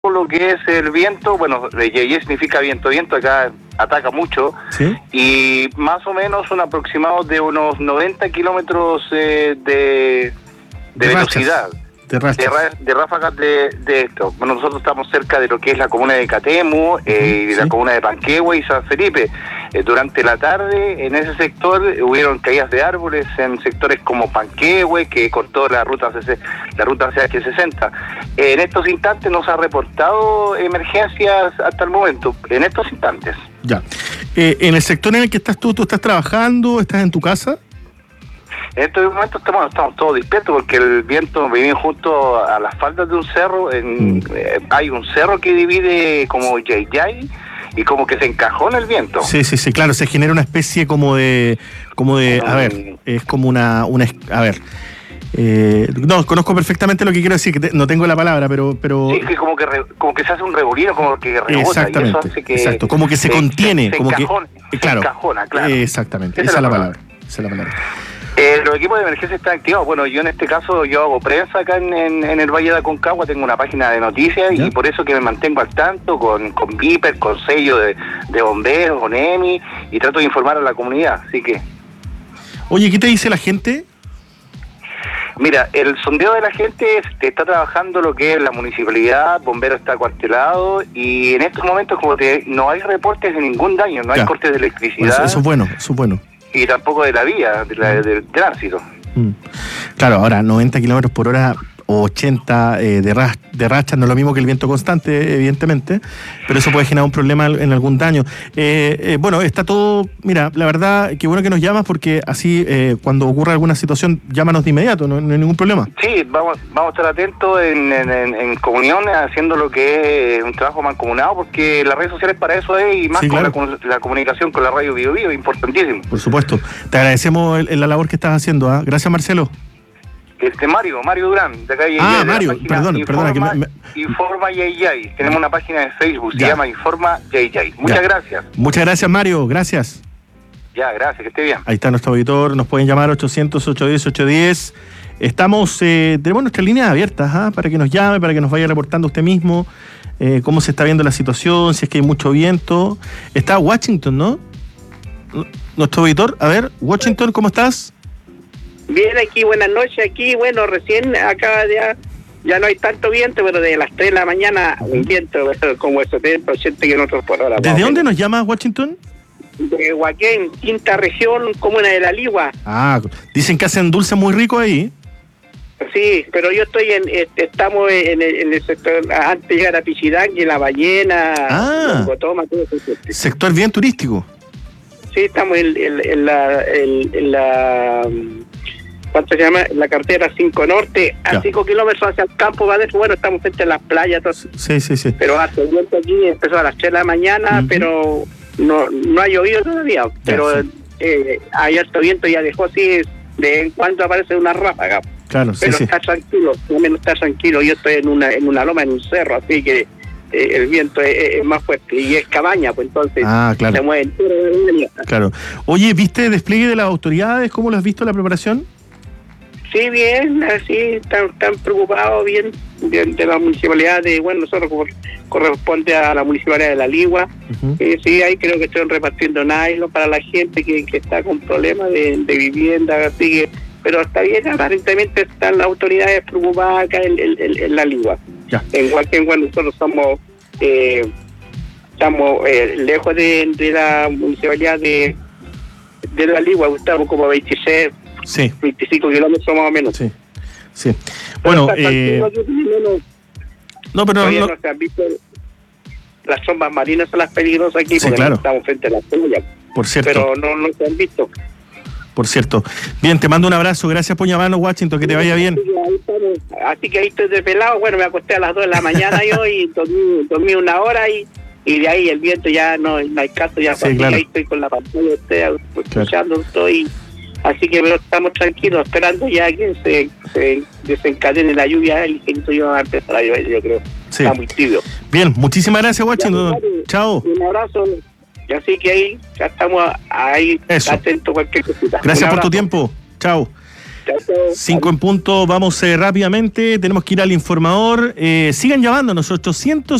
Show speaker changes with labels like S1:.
S1: lo que es el viento, bueno, Yeye significa viento, acá ataca mucho,
S2: ¿sí?
S1: Y más o menos un aproximado de unos 90 kilómetros de velocidad. De ráfagas de esto. Bueno, nosotros estamos cerca de lo que es la comuna de Catemu, y la comuna de Panquehue y San Felipe. Durante la tarde, en ese sector, hubieron caídas de árboles en sectores como Panquehue, que cortó la ruta CH60. En estos instantes no se ha reportado emergencias hasta el momento, en estos instantes.
S2: Ya. En el sector en el que estás tú estás trabajando, estás en tu casa.
S1: En estos momentos estamos todos despiertos porque el viento viene junto a las faldas de un cerro. Hay un cerro que divide como Yayay y como que se encajó en el viento.
S2: Sí, claro, se genera una especie como de a ver, es como una a ver. No, conozco perfectamente lo que quiero decir, que no tengo la palabra, pero
S1: sí, que como que se hace un remolino, como que rebota.
S2: Exactamente,
S1: y eso hace que
S2: exacto, como que se contiene,
S1: se
S2: como
S1: encajona,
S2: que claro,
S1: se encajona, claro.
S2: Exactamente, esa es la palabra.
S1: Los equipos de emergencia están activados. Bueno, yo en este caso yo hago prensa acá en el Valle de Aconcagua, tengo una página de noticias. ¿Ya? Y por eso que me mantengo al tanto con Viper, con sello de bomberos, con EMI, y trato de informar a la comunidad, así que...
S2: Oye, ¿qué te dice la gente?
S1: Mira, el sondeo de la gente está trabajando lo que es la municipalidad, bombero está acuartelado, y en estos momentos como no hay reportes de ningún daño, no hay cortes de electricidad.
S2: Bueno, eso es bueno.
S1: Y tampoco de la vía, del tránsito.
S2: Claro, ahora 90 kilómetros por hora o 80 de racha no es lo mismo que el viento constante, evidentemente, pero eso puede generar un problema en algún daño. Bueno, está todo, mira, la verdad, qué bueno que nos llamas, porque así cuando ocurra alguna situación, llámanos de inmediato, no hay ningún problema. Sí,
S1: vamos a estar atentos en comunión, haciendo lo que es un trabajo mancomunado, porque las redes sociales para eso es, y más claro, con la comunicación con la radio Bio Bio, importantísimo.
S2: Por supuesto. Te agradecemos la labor que estás haciendo, ¿eh? Gracias, Marcelo.
S1: Mario Durán, de acá.
S2: Mario, perdona.
S1: Informa Yayay. Tenemos una página de Facebook, se llama Informa Yayay. Muchas gracias.
S2: Muchas gracias, Mario, gracias.
S1: Ya, gracias, que esté bien.
S2: Ahí está nuestro auditor, nos pueden llamar 800-810-810. Estamos, tenemos nuestras líneas abiertas, para que nos llame, para que nos vaya reportando usted mismo cómo se está viendo la situación, si es que hay mucho viento. Está Washington, ¿no? Nuestro auditor, a ver, Washington, ¿cómo estás?
S3: Bien, aquí, buenas noches. Aquí, bueno, recién acaba ya no hay tanto viento, pero de las 3 de la mañana un viento como 70, 80 kilómetros por hora.
S2: ¿Desde dónde nos llamas, Washington?
S3: De Huaquén, quinta región, comuna de La Ligua.
S2: Dicen que hacen dulce muy rico ahí.
S3: Sí, pero yo estoy estamos en el sector, antes de llegar a Pichidangui, La Ballena, Cotoma, todo eso.
S2: Sector bien turístico.
S3: Sí, estamos en la ¿cuánto se llama? La carretera 5 Norte, a 5 kilómetros hacia el campo, bueno, estamos frente a las playas.
S2: Sí.
S3: Pero hace el viento aquí empezó a las 3 de la mañana, pero no ha llovido todavía. Pero hay alto viento, ya dejó así, de en cuando aparece una ráfaga.
S2: Claro,
S3: pero está tranquilo, también está tranquilo. Yo estoy en una loma, en un cerro, así que el viento es más fuerte y es cabaña, pues entonces
S2: claro.
S3: Se mueve entero.
S2: Claro. Oye, ¿viste el despliegue de las autoridades? ¿Cómo lo has visto la preparación?
S3: Sí, bien, así están preocupados bien de la municipalidad nosotros corresponde a la municipalidad de La Ligua. Sí, ahí creo que están repartiendo nylon para la gente que está con problemas de vivienda, así que, pero está bien, aparentemente están las autoridades preocupadas acá en La Ligua. En Huaquén, nosotros estamos lejos de la municipalidad de La Ligua, estamos como 25 kilómetros más o menos.
S2: Sí. Bueno, no
S3: se han visto. Las sombras marinas son las peligrosas aquí, porque
S2: claro.
S3: Estamos frente a la playa.
S2: Por cierto.
S3: Pero no se han visto.
S2: Por cierto. Bien, te mando un abrazo. Gracias por llamarnos, Washington. Que te vaya bien.
S3: Así que ahí estoy desvelado. Bueno, me acosté a las 2 de la mañana yo y dormí una hora y de ahí el viento ya no hay caso. Ya claro. Ahí estoy con la pantalla, escuchando, estoy... Así que estamos tranquilos, esperando ya que se desencadene la lluvia. El ingenio va a empezar a llover, yo creo. Está muy tibio.
S2: Bien, muchísimas gracias, Washington. Chao.
S3: Un abrazo. Y así que ahí ya estamos ahí atentos a cualquier cosita.
S2: Gracias por tu tiempo. Chao. 5 en punto, vamos rápidamente, tenemos que ir al informador. Sigan llamándonos, 800